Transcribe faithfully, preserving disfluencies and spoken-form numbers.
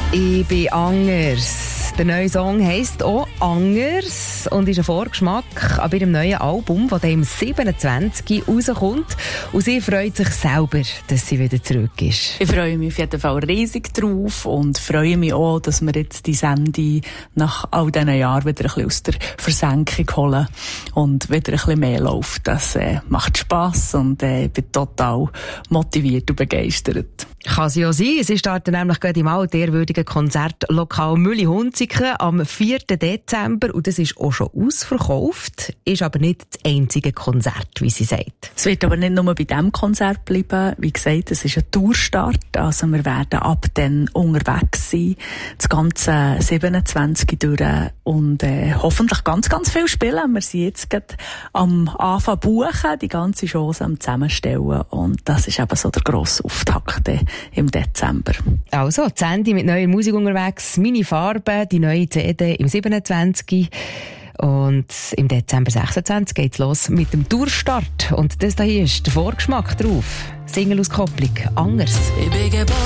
Ich bin anders. Der neue Song heisst auch «Anders» und ist ein Vorgeschmack an ihrem neuen Album, das am siebenundzwanzigsten rauskommt. Und sie freut sich selber, dass sie wieder zurück ist. Ich freue mich auf jeden Fall riesig drauf und freue mich auch, dass wir jetzt die Sendung nach all diesen Jahren wieder ein bisschen aus der Versenkung holen und wieder ein bisschen mehr läuft. Das äh, macht Spass und äh, ich bin total motiviert und begeistert. Kann sie auch sein. Sie starten nämlich gerade im altehrwürdigen Konzertlokal Mülli-Hunziken am vierten Dezember und das ist auch schon ausverkauft, ist aber nicht das einzige Konzert, wie sie sagt. Es wird aber nicht nur bei diesem Konzert bleiben. Wie gesagt, es ist ein Tourstart, also wir werden ab dann unterwegs sein, das ganze siebenundzwanzig durch und äh, hoffentlich ganz, ganz viel spielen. Wir sind jetzt gerade am Anfang buchen, die ganze Chance am Zusammenstellen und das ist eben so der grosse Auftakt im Dezember. Also, die Sandy mit neuer Musik unterwegs, meine Farben, die neue C D im siebenundzwanzigsten Und im Dezember sechsundzwanzig geht's los mit dem Tourstart. Und das hier ist der Vorgeschmack drauf. Single-Auskopplung «Anders».